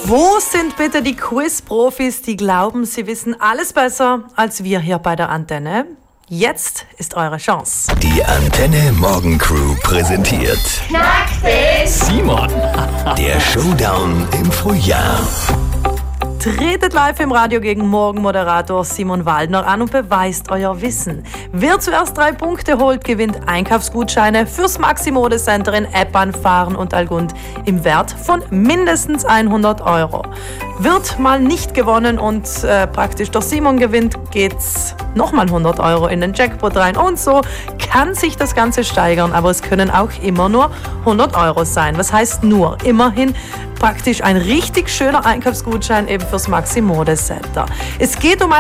Wo sind bitte die Quiz-Profis, die glauben, sie wissen alles besser als wir hier bei der Antenne? Jetzt ist eure Chance. Die Antenne Morgen Crew präsentiert Knackfisch. Simon, der Showdown im Frühjahr. Tretet live im Radio gegen Morgenmoderator Simon Waldner an und beweist euer Wissen. Wer zuerst 3 Punkte holt, gewinnt Einkaufsgutscheine fürs Maxi-Mode Center in Eppan, Fahren und Allgund im Wert von mindestens 100 €. Wird mal nicht gewonnen und praktisch durch Simon gewinnt, geht's nochmal 100 € in den Jackpot rein. Und so kann sich das Ganze steigern, aber es können auch immer nur 100 € sein. Was heißt nur? Immerhin praktisch ein richtig schöner Einkaufsgutschein eben fürs Maxi-Mode Center. Es geht um